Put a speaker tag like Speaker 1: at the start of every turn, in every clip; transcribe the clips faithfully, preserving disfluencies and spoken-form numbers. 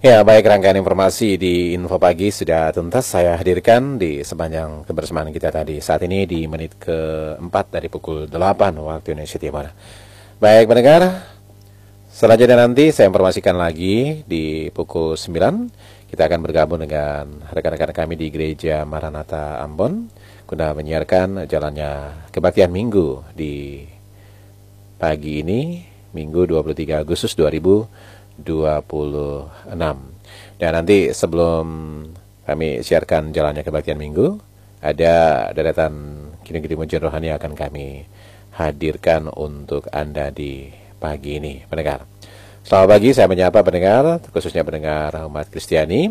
Speaker 1: Ya, baik, rangkaian informasi di Info Pagi sudah tuntas saya hadirkan di sepanjang kebersamaan kita tadi. Saat ini di menit keempat dari pukul delapan waktu Indonesia Timur. Baik, pendengar, selanjutnya nanti saya informasikan lagi di pukul sembilan. Kita akan bergabung dengan rekan-rekan kami di Gereja Maranatha Ambon guna menyiarkan jalannya kebaktian Minggu di pagi ini, Minggu dua puluh tiga Agustus dua ribu dua puluh enam. Dan nanti sebelum kami siarkan jalannya kebaktian Minggu, ada deretan kini-kini mujian rohani yang akan kami hadirkan untuk Anda di pagi ini, pendengar. Selamat pagi, saya menyapa pendengar, khususnya pendengar umat Kristiani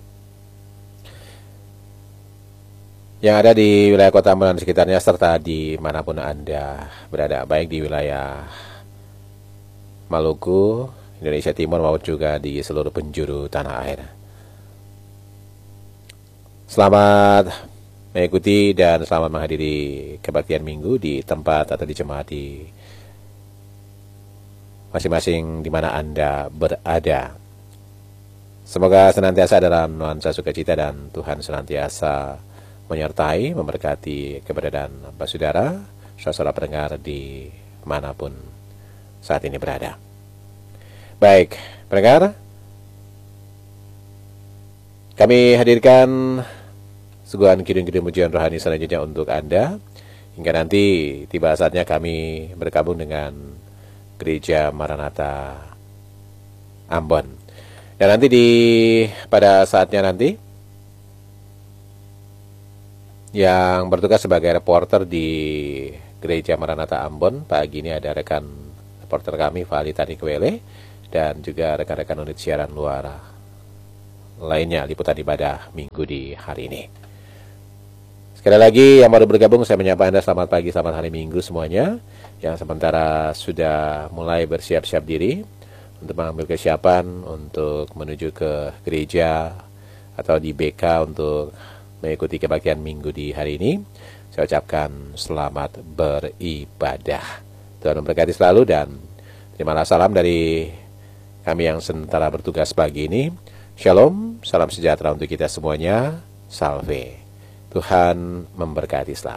Speaker 1: yang ada di wilayah Kota Ambon dan sekitarnya, serta di manapun Anda berada, baik di wilayah Maluku, Indonesia Timur, maupun juga di seluruh penjuru tanah air. Selamat mengikuti dan selamat menghadiri kebaktian Minggu di tempat atau di jemaat di masing-masing di mana Anda berada. Semoga senantiasa dalam nuansa sukacita dan Tuhan senantiasa menyertai, memberkati keberadaan saudara, saudara pendengar di manapun saat ini berada. Baik, pendengar, kami hadirkan suguhan kidung-kidung pujian rohani selanjutnya untuk Anda, hingga nanti tiba saatnya kami bergabung dengan Gereja Maranatha Ambon. Dan nanti di pada saatnya nanti yang bertugas sebagai reporter di Gereja Maranatha Ambon pagi ini ada rekan reporter kami Fali Tanikwele dan juga rekan-rekan unit siaran luar lainnya, liputan ibadah Minggu di hari ini. Sekali lagi yang baru bergabung, saya menyapa Anda selamat pagi, selamat hari Minggu semuanya, yang sementara sudah mulai bersiap-siap diri untuk mengambil kesiapan untuk menuju ke gereja atau di B K untuk mengikuti kebaktian Minggu di hari ini. Saya ucapkan selamat beribadah. Tuhan memberkati selalu dan terimalah salam dari kami yang sementara bertugas pagi ini. Shalom, salam sejahtera untuk kita semuanya. Salve. Tuhan memberkati selalu.